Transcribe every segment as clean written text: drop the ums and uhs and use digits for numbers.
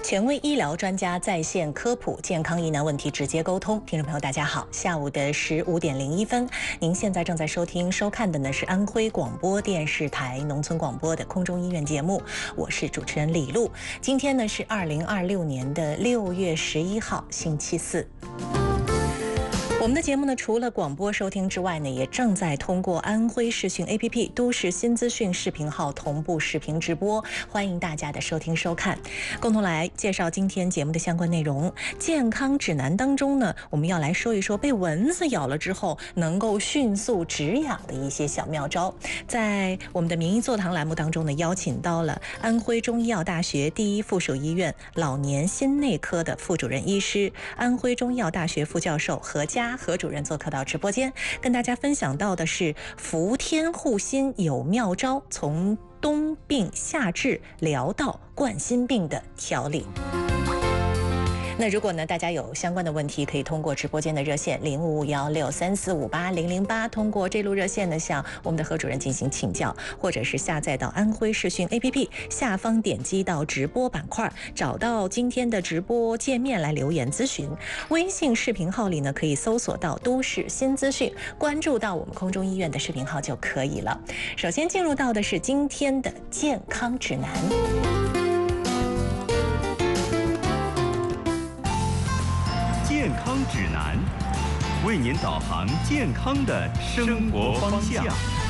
权威医疗专家在线科普健康疑难问题直接沟通。听众朋友大家好，下午的15点01分，您现在正在收看的呢是安徽广播电视台农村广播的空中医院节目，我是主持人李璐。今天呢是2026年的6月11号星期四。我们的节目呢，除了广播收听之外呢，也正在通过安徽视讯 APP 都市新资讯视频号同步视频直播，欢迎大家的收听收看，共同来介绍今天节目的相关内容。健康指南当中呢，我们要来说一说被蚊子咬了之后能够迅速止痒的一些小妙招。在我们的名医座堂栏目当中呢，邀请到了安徽中医药大学第一附属医院老年心内科的副主任医师、安徽中医药大学副教授何佳何主任做客到直播间，跟大家分享到的是伏天护心有妙招，从冬病夏治疗到冠心病的调理。那如果呢，大家有相关的问题，可以通过直播间的热线055163458008，通过这路热线呢，向我们的何主任进行请教，或者是下载到安徽视讯 APP 下方点击到直播板块，找到今天的直播界面来留言咨询。微信视频号里呢，可以搜索到都市新资讯，关注到我们空中医院的视频号就可以了。首先进入到的是今天的健康指南。 健康指南，为您导航健康的生活方向。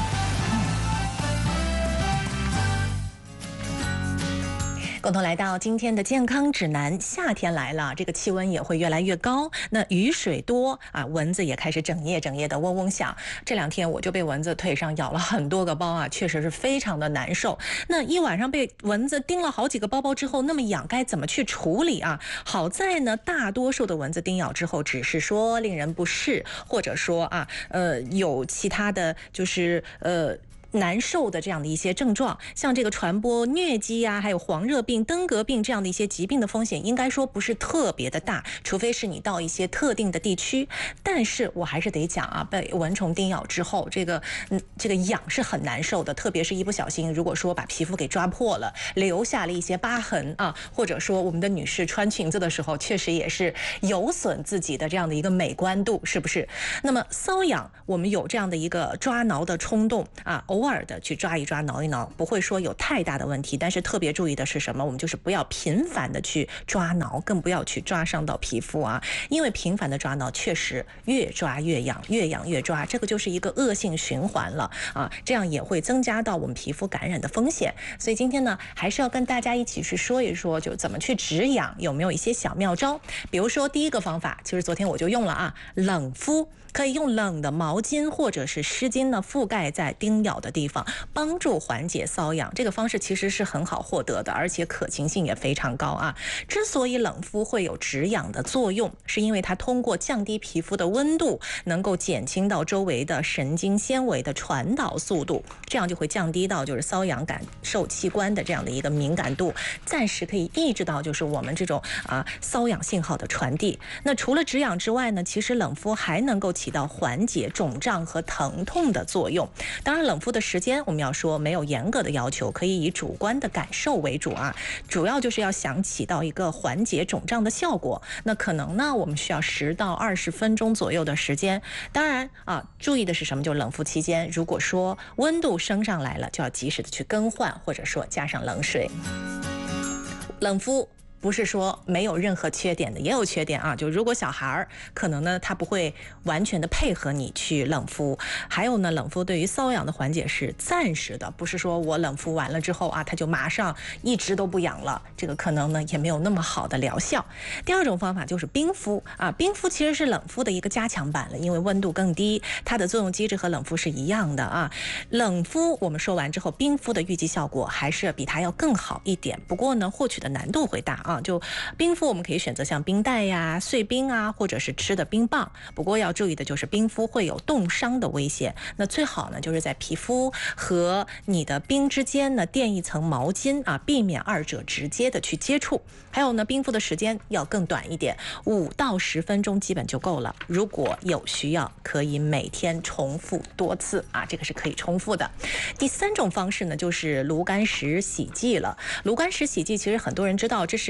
共同来到今天的健康指南。夏天来了，这个气温也会越来越高，那雨水多啊，蚊子也开始整夜的嗡嗡响。这2天我就被蚊子腿上咬了很多个包啊，确实是非常的难受。那一晚上被蚊子叮了好几个包之后，那么痒该怎么去处理啊？好在呢，大多数的蚊子叮咬之后只是说令人不适，或者说有其他的就是难受的这样的一些症状，像这个传播疟疾啊，还有黄热病、登革病这样的一些疾病的风险，应该说不是特别的大，除非是你到一些特定的地区。但是我还是得讲啊，被蚊虫叮咬之后，这个痒是很难受的，特别是一不小心，如果说把皮肤给抓破了，留下了一些疤痕啊，或者说我们的女士穿裙子的时候，确实也是有损自己的这样的一个美观度，是不是？那么瘙痒，我们有这样的一个抓挠的冲动啊，偶尔的去抓一抓挠一挠，不会说有太大的问题，但是特别注意的是什么？我们就是不要频繁的去抓挠，更不要去抓伤到皮肤啊，因为频繁的抓挠确实越抓越痒，越痒越抓，这个就是一个恶性循环了啊，这样也会增加到我们皮肤感染的风险。所以今天呢，还是要跟大家一起去说一说，就怎么去止痒，有没有一些小妙招？比如说第一个方法，其实昨天我就用了啊，冷敷。可以用冷的毛巾或者是湿巾呢覆盖在叮咬的地方，帮助缓解瘙痒。这个方式其实是很好获得的，而且可行性也非常高啊。之所以冷敷会有止痒的作用，是因为它通过降低皮肤的温度，能够减轻到周围的神经纤维的传导速度，这样就会降低到就是瘙痒感受器官的这样的一个敏感度，暂时可以抑制到就是我们这种瘙痒信号的传递。那除了止痒之外呢，其实冷敷还能够起到缓解肿胀和疼痛的作用。当然冷敷的时间我们要说没有严格的要求，可以以主观的感受为主啊，主要就是要想起到一个缓解肿胀的效果。那可能呢我们需要10到20分钟左右的时间。当然注意的是什么？就冷敷期间，如果说温度升上来了，就要及时的去更换，或者说加上冷水。冷敷不是说没有任何缺点的，也有缺点啊。就如果小孩可能呢，他不会完全的配合你去冷敷。还有呢，冷敷对于瘙痒的缓解是暂时的，不是说我冷敷完了之后啊，它就马上一直都不痒了，这个可能呢也没有那么好的疗效。第二种方法就是冰敷啊，冰敷其实是冷敷的一个加强版了，因为温度更低，它的作用机制和冷敷是一样的啊。冷敷我们说完之后，冰敷的预计效果还是比它要更好一点，不过呢，获取的难度会大。就冰敷我们可以选择像冰袋呀、碎冰啊，或者是吃的冰棒。不过要注意的就是冰敷会有冻伤的危险，那最好呢就是在皮肤和你的冰之间呢垫一层毛巾啊，避免二者直接的去接触。还有呢，冰敷的时间要更短一点，5到10分钟基本就够了。如果有需要，可以每天重复多次啊，这个是可以重复的。第3种方式呢，就是炉甘石洗剂了。炉甘石洗剂其实很多人知道，这是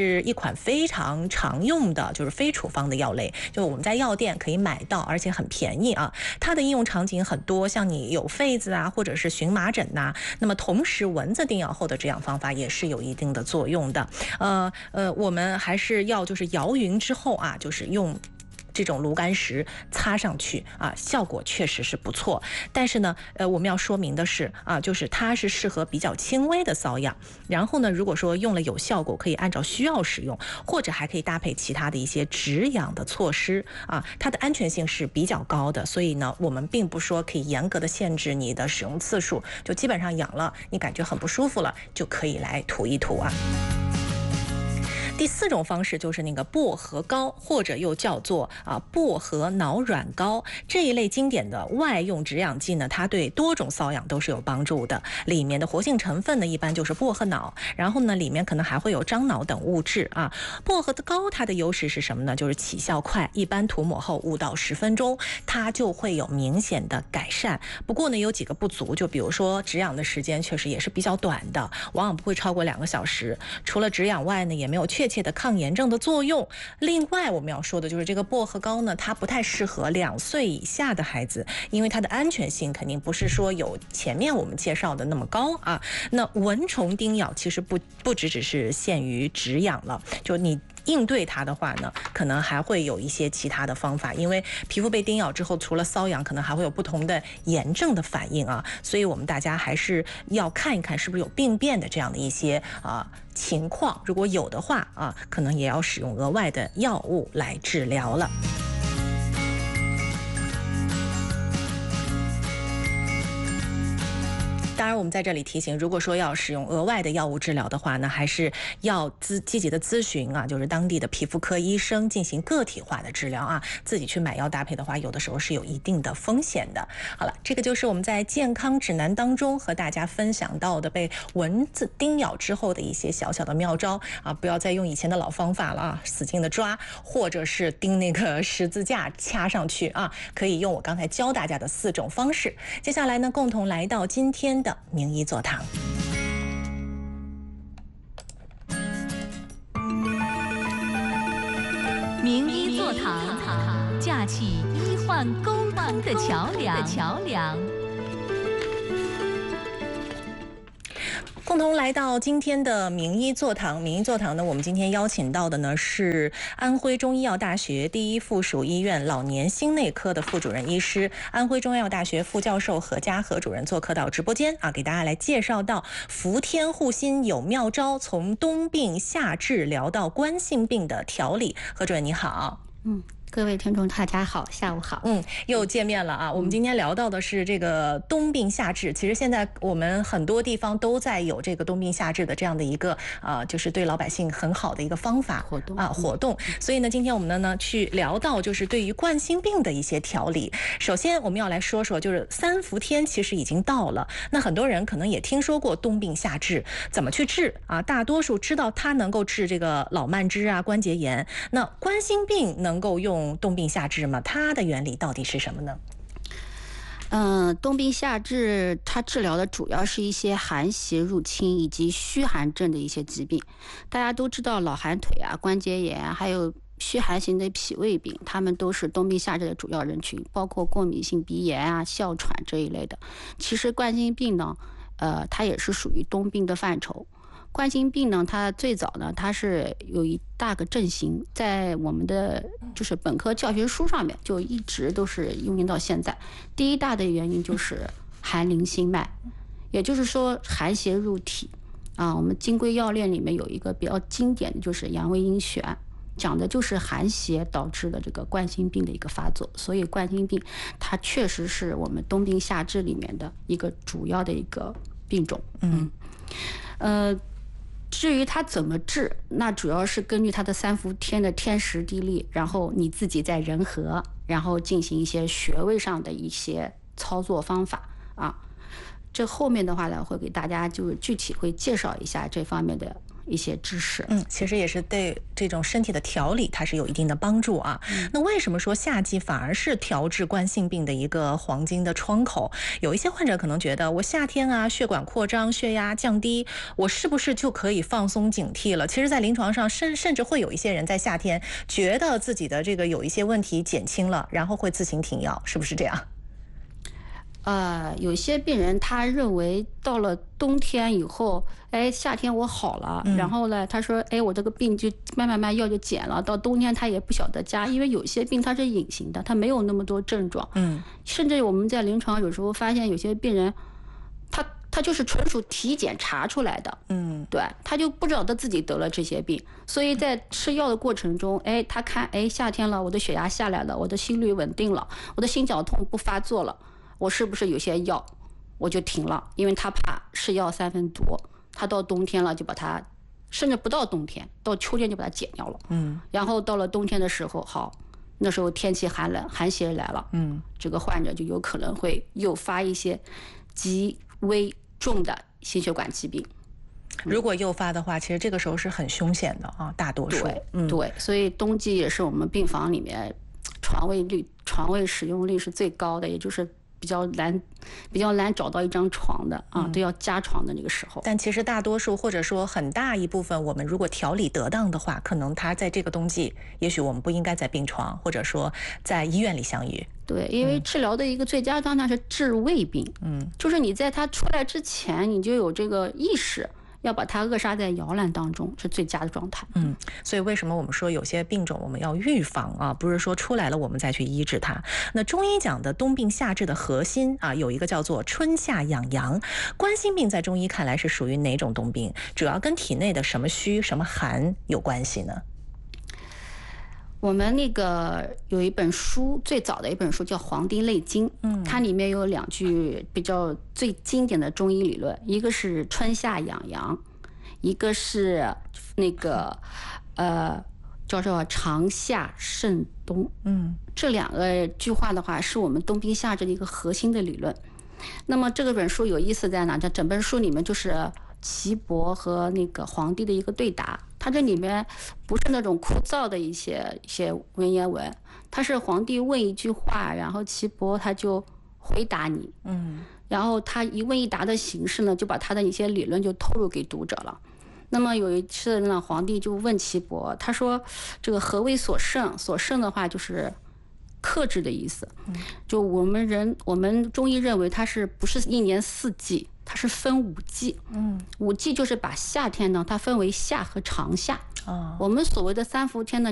是一款非常常用的，就是非处方的药类，就我们在药店可以买到，而且很便宜啊。它的应用场景很多，像你有痱子啊，或者是荨麻疹呐，那么同时蚊子叮咬后的止痒方法也是有一定的作用的。我们还是要就是摇匀之后啊，就是用这种炉甘石擦上去啊，效果确实是不错。但是呢，我们要说明的是啊，就是它是适合比较轻微的瘙痒。然后呢，如果说用了有效果，可以按照需要使用，或者还可以搭配其他的一些止痒的措施啊，它的安全性是比较高的。所以呢，我们并不说可以严格的限制你的使用次数，就基本上痒了，你感觉很不舒服了，就可以来涂一涂啊。第4种方式就是那个薄荷膏，或者又叫做薄荷脑软膏，这一类经典的外用止痒剂呢，它对多种瘙痒都是有帮助的。里面的活性成分呢，一般就是薄荷脑，然后呢，里面可能还会有樟脑等物质啊。薄荷的膏它的优势是什么呢？就是起效快，一般涂抹后5到10分钟，它就会有明显的改善。不过呢，有几个不足，就比如说止痒的时间确实也是比较短的，往往不会超过2个小时。除了止痒外呢，也没有确切的抗炎症的作用。另外我们要说的就是这个薄荷膏呢，它不太适合2岁以下的孩子，因为它的安全性肯定不是说有前面我们介绍的那么高啊。那蚊虫叮咬其实不只是限于止痒了，就你应对它的话呢，可能还会有一些其他的方法，因为皮肤被叮咬之后，除了瘙痒，可能还会有不同的炎症的反应啊，所以我们大家还是要看一看是不是有病变的这样的一些情况，如果有的话啊，可能也要使用额外的药物来治疗了。当然我们在这里提醒，如果说要使用额外的药物治疗的话呢，还是要积极的咨询啊，就是当地的皮肤科医生进行个体化的治疗啊，自己去买药搭配的话，有的时候是有一定的风险的。好了，这个就是我们在健康指南当中和大家分享到的被蚊子叮咬之后的一些小小的妙招啊，不要再用以前的老方法了啊，使劲的抓，或者是钉那个十字架掐上去啊，可以用我刚才教大家的4种方式。接下来呢，共同来到今天的名医座堂。 名医座堂，架起医患沟通的桥梁。 共同来到今天的名医座堂。名医座堂呢，我们今天邀请到的呢是安徽中医药大学第一附属医院老年心内科的副主任医师，安徽中医药大学副教授何家何主任做客到直播间啊，给大家来介绍到服天护心有妙招，从冬病夏治聊到冠心病的调理。何主任你好。 各位听众大家好，下午好。 又见面了啊。我们今天聊到的是这个冬病夏治，其实现在我们很多地方都在有这个冬病夏治的这样的一个就是对老百姓很好的一个方法活动。所以呢，今天我们呢去聊到就是对于冠心病的一些调理。首先我们要来说说，就是3伏天其实已经到了，那很多人可能也听说过冬病夏治怎么去治啊，大多数知道它能够治这个老慢支啊、关节炎。那冠心病能够用冬病夏治吗？它的原理到底是什么呢？ 冬病夏治它治疗的主要是一些寒邪入侵以及虚寒症的一些疾病。大家都知道老寒腿啊、关节炎啊，还有虚寒型的脾胃病，他们都是冬病夏治的主要人群，包括过敏性鼻炎啊、哮喘这一类的。其实冠心病呢，它也是属于冬病的范畴。冠心病呢，它最早呢，它是有一大个症型，在我们的就是本科教学书上面就一直都是用到现在。第一大的原因就是寒凝心脉，也就是说寒邪入体啊。我们金匮要链里面有一个比较经典的就是阳危阴旋，讲的就是寒邪导致的这个冠心病的一个发作。所以冠心病它确实是我们冬病夏治里面的一个主要的一个病种。至于它怎么治，那主要是根据它的3伏天的天时地利，然后你自己在人和，然后进行一些穴位上的一些操作方法啊。这后面的话呢，会给大家就是具体会介绍一下这方面的一些知识。 其实也是对这种身体的调理它是有一定的帮助啊。那为什么说夏季反而是调治冠心病的一个黄金的窗口？有一些患者可能觉得，我夏天啊血管扩张，血压降低，我是不是就可以放松警惕了？其实在临床上甚至会有一些人在夏天觉得自己的这个有一些问题减轻了，然后会自行停药，是不是这样？ 有些病人他认为到了冬天以后，夏天我好了，然后呢，他说，我这个病就慢慢药就减了，到冬天他也不晓得加，因为有些病它是隐形的，它没有那么多症状，甚至我们在临床有时候发现有些病人，他就是纯属体检查出来的，对，他就不知道他自己得了这些病，所以在吃药的过程中，他看，夏天了，我的血压下来了，我的心率稳定了，我的心绞痛不发作了。我是不是有些药我就停了？因为他怕是药3分毒，他到冬天了就把它，甚至不到冬天，到秋天就把它减掉了。然后到了冬天的时候，好，那时候天气寒冷，寒邪来了，这个患者就有可能会诱发一些极危重的心血管疾病。 如果诱发的话，其实这个时候是很凶险的啊，大多数。 对，所以冬季也是我们病房里面床位使用率是最高的，也就是比较难找到一张床的啊，都要加床的那个时候。 但其实大多数或者说很大一部分，我们如果调理得当的话，可能他在这个冬季，也许我们不应该在病床或者说在医院里相遇。 对，因为治疗的一个最佳状态是治未病，就是你在他出来之前，你就有这个意识。要把它扼杀在摇篮当中是最佳的状态。 所以为什么我们说有些病种我们要预防啊，不是说出来了我们再去医治它。那中医讲的冬病夏治的核心啊，有一个叫做春夏养阳。冠心病在中医看来是属于哪种冬病？主要跟体内的什么虚什么寒有关系呢？ 我们那个有一本书，最早的一本书叫《黄帝内经》，它里面有2句比较最经典的中医理论，一个是春夏养阳，一个是那个叫做长夏慎冬。这2个句话的话，是我们冬病夏治的一个核心的理论。那么这个本书有意思在哪？这整本书里面就是岐伯和那个皇帝的一个对答，它这里面不是那种枯燥的一些文言文，它是皇帝问一句话，然后岐伯他就回答你，然后他一问一答的形式呢，就把他的一些理论就透露给读者了。那么有一次呢，皇帝就问岐伯，他说这个何为所胜？所胜的话就是克制的意思，就我们中医认为它是不是1年4季，它是分5季。5季就是把夏天呢，它分为夏和长夏。我们所谓的3伏天呢，